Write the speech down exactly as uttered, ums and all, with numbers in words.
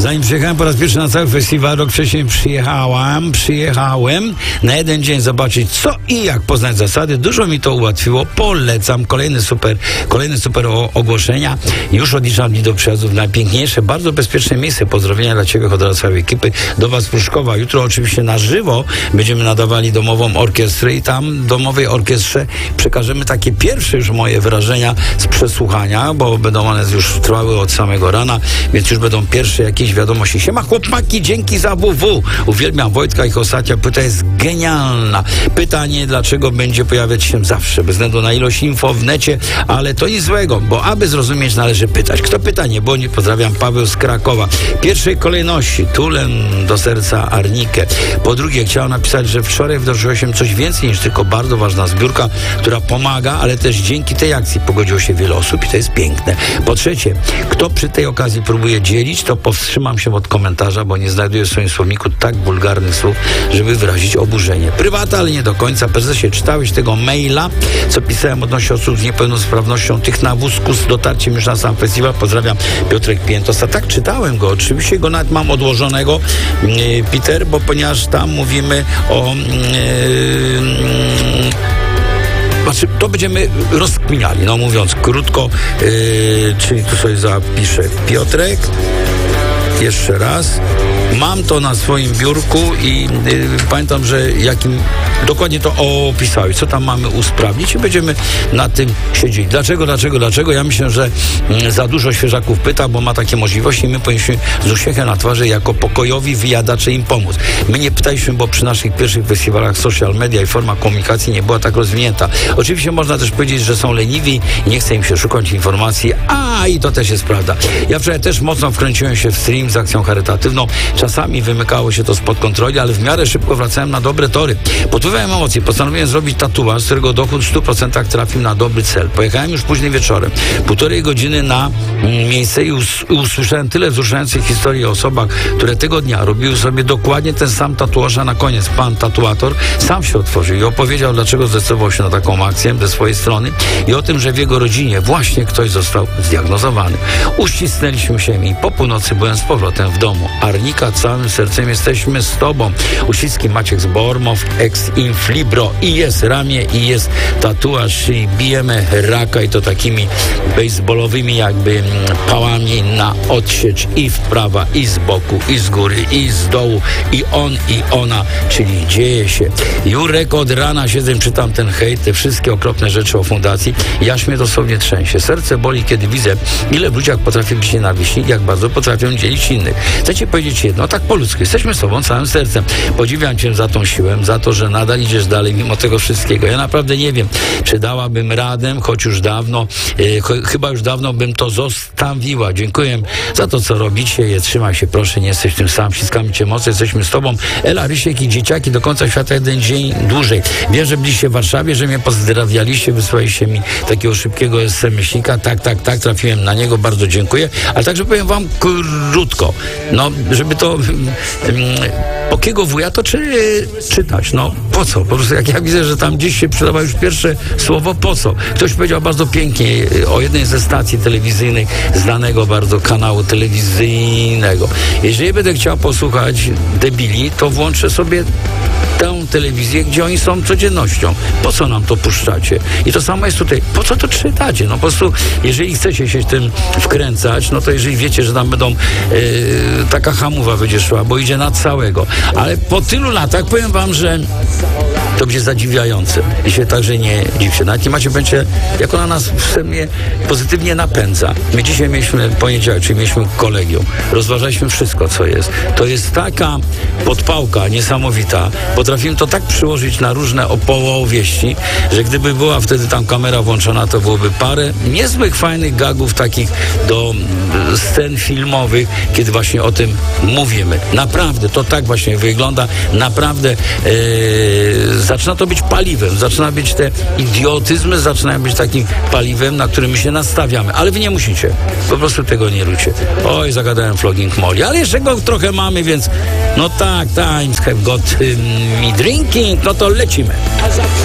Zanim przyjechałem po raz pierwszy na cały festiwal, rok wcześniej przyjechałam, przyjechałem na jeden dzień zobaczyć co i jak, poznać zasady. Dużo mi to ułatwiło. Polecam. Kolejny super, kolejne super o, ogłoszenia. Już odliczam dni do przyjazdów. Najpiękniejsze, bardzo bezpieczne miejsce. Pozdrowienia dla Ciebie, od całej ekipy. Do Was Pruszkowa. Jutro oczywiście na żywo będziemy nadawali domową orkiestrę i tam domowej orkiestrze przekażemy takie pierwsze już moje wrażenia z przesłuchania, bo będą one już trwały od samego rana, więc już będą pierwsze jakieś wiadomości. Siema chłopaki, dzięki za W W. Uwielbiam Wojtka, ich ostatnia płyta jest genialna. Pytanie, dlaczego będzie pojawiać się zawsze, bez względu na ilość info w necie, ale to nic złego, bo aby zrozumieć, należy pytać. Kto pyta, nie błądzi. Pozdrawiam, Paweł z Krakowa. W pierwszej kolejności tulem do serca Arnikę. Po drugie, chciałem napisać, że wczoraj wydarzyło się coś więcej niż tylko bardzo ważna zbiórka, która pomaga, ale też dzięki tej akcji pogodziło się wiele osób i to jest piękne. Po trzecie, kto przy tej okazji próbuje dzielić, to powstrzymam się od komentarza, bo nie znajduję w swoim słowniku tak wulgarnych słów, żeby wyrazić oburzenie. Prywata, ale nie do końca. Prezesie, czytałeś tego maila, co pisałem odnośnie osób z niepełnosprawnością, tych na wózku z dotarciem już na sam festiwal? Pozdrawiam, Piotrek Piętosa. Tak, czytałem go. Oczywiście go nawet mam odłożonego, yy, Peter, bo ponieważ tam mówimy o... Yy, Znaczy, to będziemy rozkminiali, no mówiąc krótko, yy, czyli tu sobie zapiszę Piotrek, jeszcze raz. Mam to na swoim biurku i yy, pamiętam, że jakim dokładnie to opisałeś, co tam mamy usprawnić i będziemy na tym siedzieć. Dlaczego, dlaczego, dlaczego? Ja myślę, że yy, za dużo świeżaków pyta, bo ma takie możliwości i my powinniśmy z uśmiechem na twarzy jako pokojowi wyjadacze im pomóc. My nie pytaliśmy, bo przy naszych pierwszych festiwalach social media i forma komunikacji nie była tak rozwinięta. Oczywiście można też powiedzieć, że są leniwi i nie chce im się szukać informacji, a i to też jest prawda. Ja wczoraj też mocno wkręciłem się w stream z akcją charytatywną. Czasami wymykało się to spod kontroli, ale w miarę szybko wracałem na dobre tory. Pod wpływem emocji postanowiłem zrobić tatuaż, z którego dochód w stu procentach trafił na dobry cel. Pojechałem już później wieczorem, półtorej godziny na mm, miejsce i us- usłyszałem tyle wzruszających historii o osobach, które tego dnia robiły sobie dokładnie ten sam tatuaż, a na koniec pan tatuator sam się otworzył i opowiedział, dlaczego zdecydował się na taką akcję ze swojej strony i o tym, że w jego rodzinie właśnie ktoś został zdiagnozowany. Uścisnęliśmy się i po północy byłem z powrotem w domu. Arnika, całym sercem jesteśmy z Tobą. Uściski Maciek z Bormow, ex Inflibro i jest ramię i jest tatuaż i bijemy raka i to takimi baseballowymi jakby pałami na odsiecz i w prawa i z boku i z góry i z dołu i on i ona, czyli dzieje się. Jurek, od rana siedzę, czytam ten hejt, te wszystkie okropne rzeczy o fundacji. Jaś mnie dosłownie trzęsie. Serce boli, kiedy widzę, ile w ludziach potrafi być nienawiści, jak bardzo potrafią dzielić innych. Chcę Ci powiedzieć jedno, tak po ludzku, jesteśmy sobą całym sercem. Podziwiam Cię za tą siłę, za to, że nadal idziesz dalej mimo tego wszystkiego. Ja naprawdę nie wiem, czy dałabym radę, choć już dawno, yy, ch- chyba już dawno bym to zostawiła. Dziękuję za to, co robicie. Je, trzymaj się, proszę, nie jesteś tym sam. Ściskamy Cię mocno, jesteśmy z Tobą. Ela, Rysiek i dzieciaki do końca świata jeden dzień dłużej. Wiem, że byliście w Warszawie, że mnie pozdrawialiście, wysłaliście mi takiego szybkiego es em esika. Tak, tak, tak, trafiłem na niego, bardzo dziękuję. Ale także powiem Wam krótko, no, żeby to um, po kiego wuja to czy, czytać, no po co? Po prostu jak ja widzę, że tam gdzieś się przydawa już pierwsze słowo, po co? Ktoś powiedział bardzo pięknie o jednej ze stacji telewizyjnych, znanego bardzo kanału telewizyjnego. Jeżeli będę chciał posłuchać debili, to włączę sobie tę telewizję, gdzie oni są codziennością. Po co nam to puszczacie? I to samo jest tutaj. Po co to czytacie? No po prostu, jeżeli chcecie się tym wkręcać, no to jeżeli wiecie, że tam będą yy, taka hamuwa będzie szła, bo idzie na całego. Ale po tylu latach powiem wam, że to będzie zadziwiające. I się także nie dziwcie. Nawet nie macie pojęcia, jak ona nas w sobie pozytywnie napędza. My dzisiaj mieliśmy poniedziałek, czyli mieliśmy kolegium. Rozważaliśmy wszystko, co jest. To jest taka podpałka niesamowita. Potrafimy to tak przyłożyć na różne opowieści, że gdyby była wtedy tam kamera włączona, to byłoby parę niezłych, fajnych gagów takich do scen filmowych, kiedy właśnie o tym mówimy. Naprawdę, to tak właśnie wygląda. Naprawdę ee, zaczyna to być paliwem. Zaczyna być te idiotyzmy, zaczynają być takim paliwem, na którym my się nastawiamy. Ale wy nie musicie. Po prostu tego nie róbcie. Oj, zagadałem flogging Molly. Ale jeszcze go trochę mamy, więc no tak, times have got um, me drinking. No to lecimy.